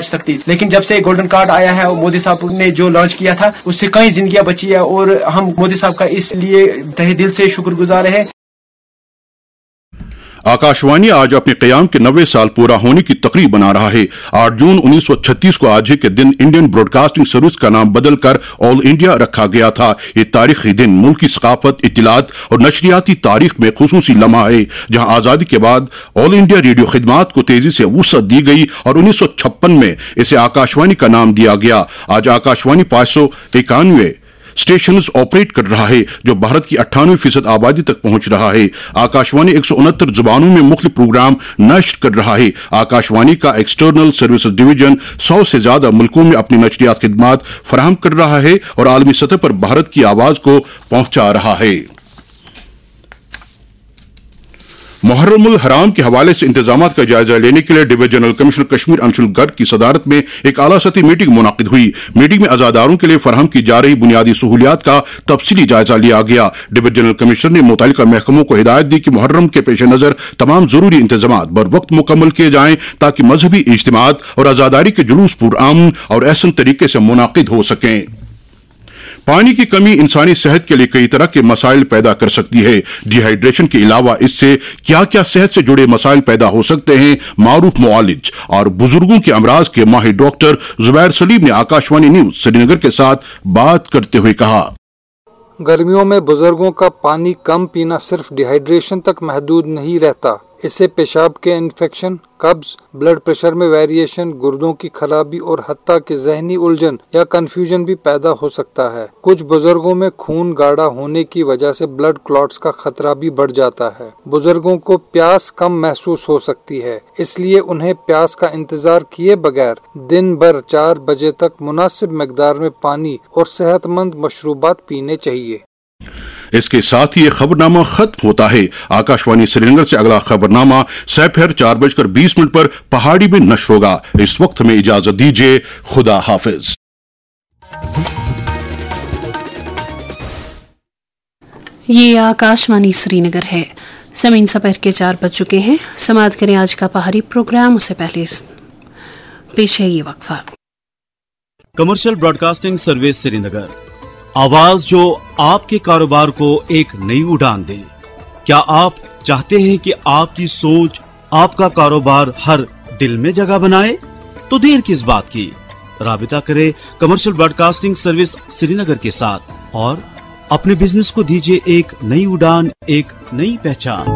बच सकती। लेकिन जब से गोल्डन कार्ड आया है और मोदी साहब ने जो लॉन्च किया था उससे कई जिंदगियां बची है और हम मोदी साहब का इसलिए तहे दिल से शुक्रगुजार हैं। आकाशवाणी आज अपने क़याम के 90 साल पूरा होने की तकरीब मना रहा है। 8 जून 1936 को आज ही के दिन इंडियन ब्रॉडकास्टिंग सर्विस का नाम बदलकर ऑल इंडिया रखा गया था। ये तारीखी दिन मुल्क की सकाफत, इत्तिलात और नशरियाती तारीख में खुसूसी लम्हा है, जहां आज़ादी के बाद ऑल इंडिया रेडियो खिदमात को तेजी से वुसअत दी गई और 1956 में इसे आकाशवाणी का नाम दिया गया। आज आकाशवाणी 591 स्टेशंस ऑपरेट कर रहा है, जो भारत की 98% आबादी तक पहुंच रहा है। आकाशवाणी 169 जुबानों में मुख्तलिफ प्रोग्राम नश्र कर रहा है। आकाशवाणी का एक्सटर्नल सर्विसेज डिवीजन 100 से ज्यादा मुल्कों में अपनी नशरियात खिदमात फराहम कर रहा है और आलमी सतह पर भारत की आवाज को पहुंचा रहा है। मुहर्रमुल हराम के हवाले से इंतजामात का जायजा लेने के लिए डिवीजनल कमिश्नर कश्मीर अंशुल गर्ग की सदारत में एक आला सतही मीटिंग मुनाकिद हुई। मीटिंग में अज़ादारों के लिए फराहम की जा रही बुनियादी सहूलियात का तफसीली जायजा लिया गया। डिवीजनल कमिश्नर ने मुतल्लिका महकमों को हिदायत दी कि मुहर्रम के पेश नजर तमाम जरूरी इंतजामात बर वक्त मुकम्मल किए जाएं ताकि मजहबी इज्तिमात और अज़ादारी के जुलूस पुरअमन और एहसन तरीके से मुनाकिद हो सकें। पानी की कमी इंसानी सेहत के लिए कई तरह के मसाइल पैदा कर सकती है। डिहाइड्रेशन के अलावा इससे क्या क्या सेहत से जुड़े मसाइल पैदा हो सकते हैं, मारूफ मुआलिज और बुजुर्गों के अमराज के माहिर डॉक्टर जुबैर सलीम ने आकाशवाणी न्यूज श्रीनगर के साथ बात करते हुए कहा, गर्मियों में बुजुर्गों का पानी कम पीना सिर्फ डिहाइड्रेशन तक महदूद नहीं रहता, इससे पेशाब के इन्फेक्शन, कब्ज, ब्लड प्रेशर में वेरिएशन, गुर्दों की खराबी और हत्ता कि जहनी उलझन या कंफ्यूजन भी पैदा हो सकता है। कुछ बुजुर्गों में खून गाढ़ा होने की वजह से ब्लड क्लॉट्स का खतरा भी बढ़ जाता है। बुजुर्गों को प्यास कम महसूस हो सकती है, इसलिए उन्हें प्यास का इंतजार किए बगैर दिन भर 4 बजे तक मुनासिब मिकदार में पानी और सेहतमंद मशरूबात पीने चाहिए। इसके साथ ही ये खबरनामा खत्म होता है। आकाशवाणी श्रीनगर से अगला खबरनामा सपहर 4:20 पर पहाड़ी में नश्र होगा। इस वक्त में इजाजत दीजिए, खुदा हाफिज। ये आकाशवाणी श्रीनगर है। समय सपहर के 4 बज चुके हैं। समाप्त करें आज का पहाड़ी प्रोग्राम, उससे पहले पेश है ये वक्फा। कमर्शियल ब्रॉडकास्टिंग सर्विस श्रीनगर, आवाज जो आपके कारोबार को एक नई उड़ान दे। क्या आप चाहते हैं कि आपकी सोच, आपका कारोबार हर दिल में जगह बनाए? तो देर किस बात की, राबिता करें कमर्शियल ब्रॉडकास्टिंग सर्विस श्रीनगर के साथ और अपने बिजनेस को दीजिए एक नई उड़ान, एक नई पहचान।